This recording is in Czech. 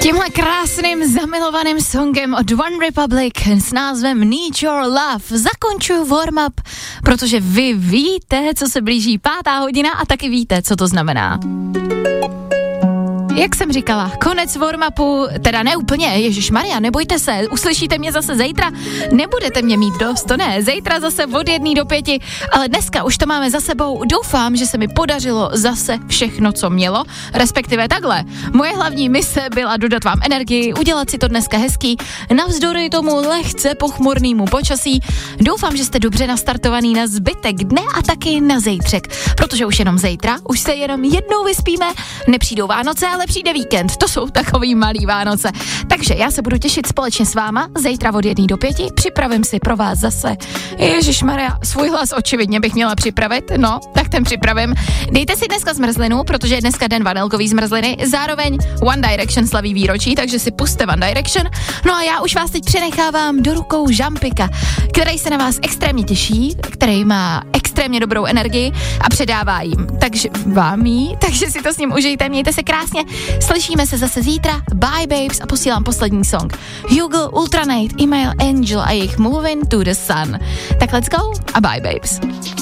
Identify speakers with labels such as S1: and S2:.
S1: Tímhle krásným zamilovaným songem od One Republic s názvem Need Your Love zakončuju warm-up, protože vy víte, co se blíží 5. hodina a taky víte, co to znamená. Jak jsem říkala, konec warm-upu, teda ne úplně, ježišmarja, nebojte se, uslyšíte mě zase zítra, nebudete mě mít dost, to ne, zítra zase od 1 do 5, ale dneska už to máme za sebou, doufám, že se mi podařilo zase všechno, co mělo, respektive takhle. Moje hlavní mise byla dodat vám energii, udělat si to dneska hezký, navzdory tomu lehce pochmurnému počasí. Doufám, že jste dobře nastartovaný na zbytek dne a taky na zítřek, protože už jenom zítra, už se jenom jednou vyspíme, nepřijdou Vánoce, ale přijde víkend, to jsou takový malý Vánoce. Takže já se budu těšit společně s váma, zítra od 1 do 5, připravím si pro vás zase. Ježišmarja, svůj hlas očividně bych měla připravit, no, tak ten připravím. Dejte si dneska zmrzlinu, protože je dneska den vanilkový zmrzliny, zároveň One Direction slaví výročí, takže si pusťte One Direction. No a já už vás teď přenechávám do rukou Žampika, který se na vás extrémně těší, který má extrémně dobrou energii a předává jim. Takže vám jí, takže si to s ním užijte, mějte se krásně. Slyšíme se zase zítra. Bye babes a posílám poslední song. Hugo, Ultranate, Email Angel a jejich Moving to the Sun. Tak let's go a bye babes.